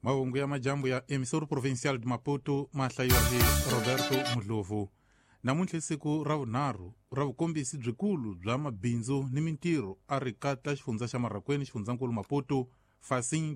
mahungu ya majambu ya emissouri provincial de Maputo mahlayiwa hi Roberto Mudlovu. Namuntlha siku ra vunharhu ra vukombisi byikulu bya mabindzu ni mintirho a ri katla xifundza xa Marakweni xifundzankulu Maputo Facim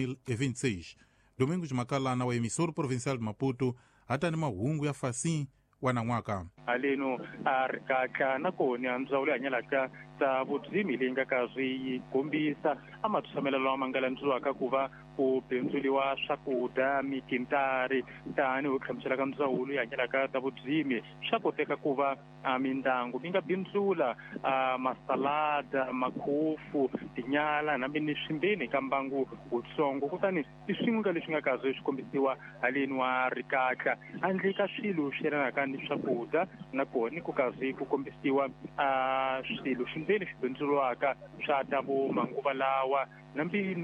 2026. Domingo Makalana wa emissouri provincial de Maputo hatani mahungu ya Facim wa nan'waka. Haleno a ri katla nakoni a ndzawulo ya hanyalaka ta vudzimi leyi nga ka swi kombisa a matshwamelelo lama nga landzeriwaka ku va ku bindzuliwa swakudya mitintari tani hi hlamusela ka ndzawulo ya hanyalaka ta vudzimi swa koteka ku va mindyangu mi nga bindzula masalada makhofu tinyala na ni swimbeni ka mbangu wutsongo kutani i swin'we ka leswi nga kahle swi kombisiwa haleni wa ri katla handle ka swilo swi yelanaka ni swakudya nakona ku kahle ku kombisiwa swilo swimbeni swi bindzuliwaka swa ta vo manguva lawa nambi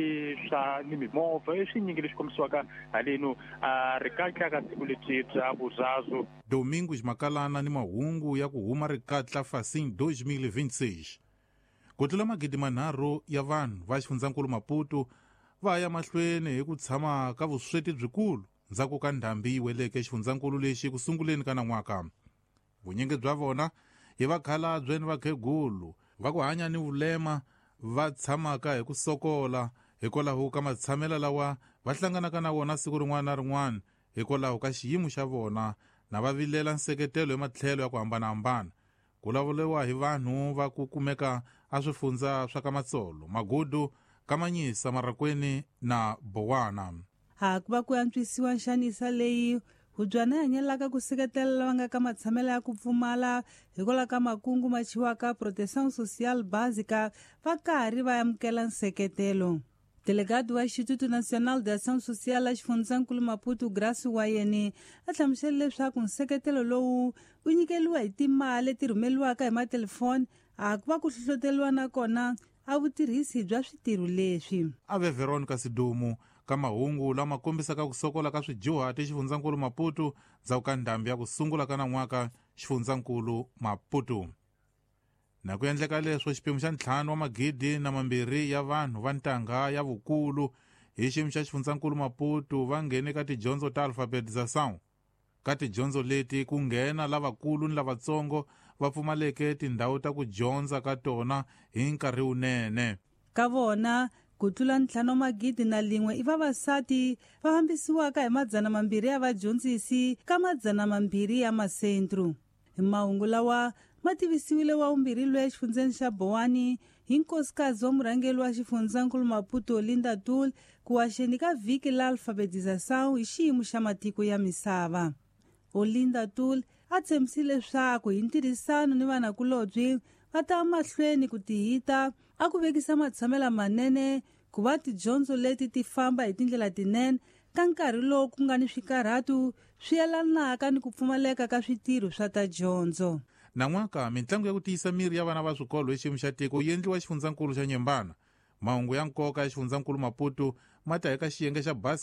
ni mimovha i swinyingi leswi kombisiwaka haleno ri katla ka siku lebyi bya vuzazo. Domingo Makalana ni mahungu ya ku huma ri katla Facim 2026. Ku tlula magidi manharhu ya vanhu va xifundzankulu Maputo va ya mahlweni hi ku tshama ka vusweti byikulu ndzhaku ka ndhambi yi weleke xifundzankulu lexi ku sunguleni ka nan'waka. Vunyingi bya vona hi vakhalabye ni vakhegulu va ku hanya ni vulema va tshamaka hi ku sokola hikwalaho ka matshamela lawa va hlanganaka na wona siku rin'wana na rin'wana hikwalaho ka xiyimo xa vona na va vilela nseketelo hi matlhelo ya ku hambanahambana. Ku lavuriwa hi vanhu va ku kumeka a swifundza swa ka Matsolo, Magudu, Kamanyisa, Marakweni na Bowana. Ku va ku antswisiwa nxanisa leyi hubyana hanyalaka ku seketela lava nga ka matshamela ya ku pfumala hikwalaho ka makungu ma chiwaka proteção social básica va karhi va amukela nseketelo. Delegado wa Instituto Nacional de Ação Social a xifundzankulu Maputo Graça Wayene a hlamusele leswaku nseketelo lowu u nyikeliwa hi timali leti rhumeliwaka hi matelefoni ku va ku hlohloteriwa na kona a vutirhisi bya switirho leswi. Ave Veronica Sidumu ka mahungu lama kombisaka ku sokola ka swidyuhati xifundzankulu Maputo ndzhaku ka ndhambi ya ku sungula ka nan'waka xifundzankulu Maputo. Na ku endleka leswo xiphemu xa 5 wa magidi na mambirhi ya vanhu va ntanga ya vukulu hi xiyimo xa xifundzankulu Maputo va nghene ka tidyondzo ta alfabetização. Ka tidyondzo leti ku nghena lavakulu ni lavatsongo va pfumaleke tindhawu ta ku dyondza ka tona hi nkarhi wunene. Ka vona ku tlula 5 magidi na 1 i vavasati va fambisiwaka hi 200 ya vadyondzisi ka 200 ya masentro. Hi mahungu lawa ma tivisiwile wa vumbirhi loyi exifundzeni xa Bowani hi nkosikazi wa murhangeli wa xifundzankulu Maputo Linda Tool ku waxeni ka vhiki la alfabetização hi xiyimo xa matiko ya misava. Linda Tool a tshembisile leswaku hi ntirhisano ni vanakulobye va ta mahlweni ku tihita a ku vekisa matshamela manene ku va tidyondzo leti ti famba hi tindlela tinene ka nkarhi lowu ku nga ni swikarhatu swi yelanaka ni ku pfumaleka ka switirho swa ta dyondzo. Nan'waka mitlangu ya ku tiyisa miri ya vana va swikolo hi xiyimo xa tiko yi endliwa xifundzankulu xa Nyembana. Mahungu ya nkoka ya xifundzankulu Maputo ma ta eka xiyenge xa basket